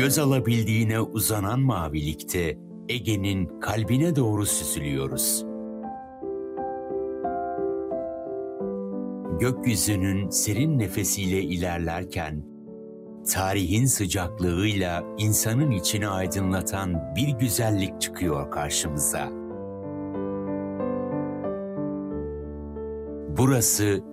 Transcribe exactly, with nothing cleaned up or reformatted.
Göz alabildiğine uzanan mavilikte Ege'nin kalbine doğru süzülüyoruz. Gökyüzünün serin nefesiyle ilerlerken, tarihin sıcaklığıyla insanın içini aydınlatan bir güzellik çıkıyor karşımıza. Burası